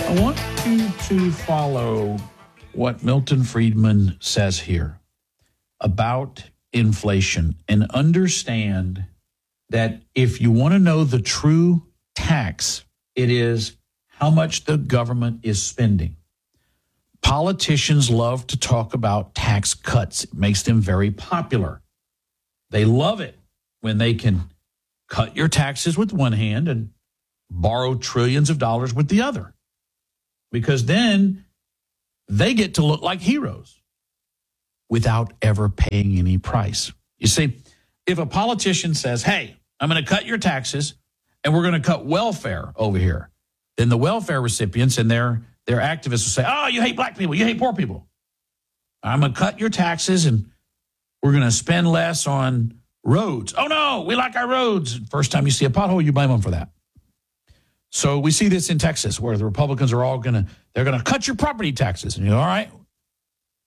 I want you to follow what Milton Friedman says here about inflation and understand that if you want to know the true tax, it is how much the government is spending. Politicians love to talk about tax cuts. It makes them very popular. They love it when they can cut your taxes with one hand and borrow trillions of dollars with the other, because then they get to look like heroes without ever paying any price. You see, if a politician says, hey, I'm going to cut your taxes and we're going to cut welfare over here, then the welfare recipients and their activists will say, oh, you hate black people, you hate poor people. I'm going to cut your taxes and we're going to spend less on roads. Oh, no, we like our roads. First time you see a pothole, you blame them for that. So we see this in Texas where the Republicans are all they're going to cut your property taxes. And you go, all right,